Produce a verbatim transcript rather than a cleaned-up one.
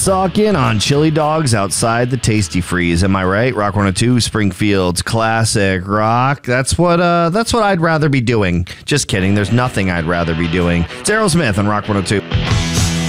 Sawkin on chili dogs outside the Tasty Freeze. Am I right? Rock one oh two, Springfield's classic rock. That's what uh, that's what I'd rather be doing. Just kidding. There's nothing I'd rather be doing. It's Aerosmith on Rock one oh two.